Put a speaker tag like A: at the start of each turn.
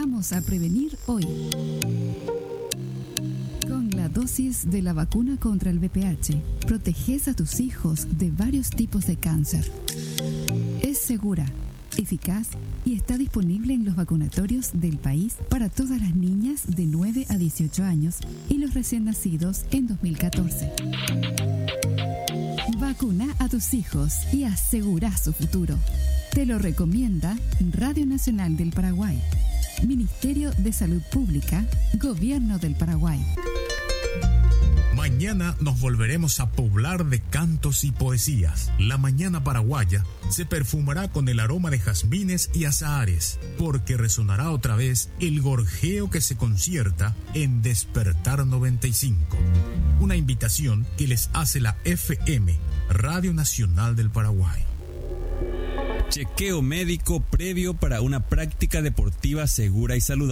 A: Vamos a prevenir hoy. Con la dosis de la vacuna contra el VPH, proteges a tus hijos de varios tipos de cáncer. Es segura, eficaz y está disponible en los vacunatorios del país para todas las niñas de 9 a 18 años y los recién nacidos en 2014. Vacuna a tus hijos y asegura su futuro. Te lo recomienda Radio Nacional del Paraguay, Ministerio de Salud Pública, Gobierno del Paraguay.
B: Mañana nos volveremos a poblar de cantos y poesías. La mañana paraguaya se perfumará con el aroma de jazmines y azahares, porque resonará otra vez el gorjeo que se concierta en Despertar 95. Una invitación que les hace la FM, Radio Nacional del Paraguay.
C: Chequeo médico previo para una práctica deportiva segura y saludable.